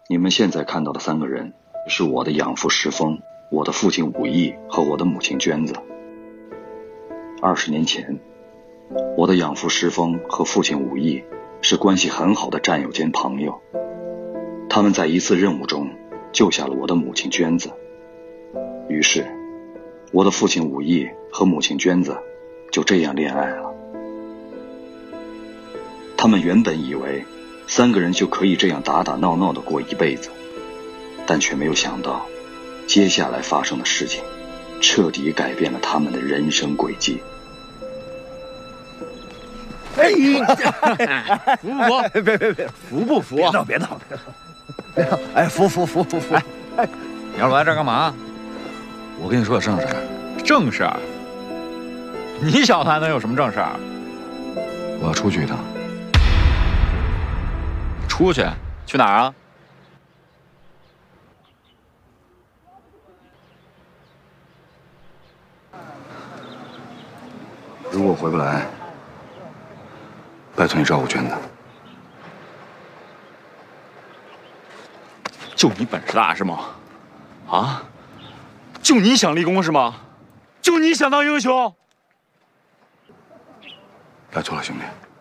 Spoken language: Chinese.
你们现在看到的3个人，是我的养父石峰、我的父亲武义和我的母亲娟子。20年前，我的养父石峰和父亲武义是关系很好的战友兼朋友，他们在一次任务中救下了我的母亲娟子。于是，我的父亲武义和母亲娟子就这样恋爱了。他们原本以为3个人就可以这样打打闹闹的过一辈子，但却没有想到，接下来发生的事情彻底改变了他们的人生轨迹。 哎， 服不服？ 别， 服不服？ 别闹！哎，服！ 哎，你要来这儿干嘛？ 我跟你说点正事儿。 正事儿？你小子还能有什么正事儿？ 我要出去一趟。 出去？去哪儿啊？ 如果我回不来，拜托你照顾娟子。 就你本事大是吗？啊？就你想立功是吗？就你想当英雄？ 拜托了，兄弟。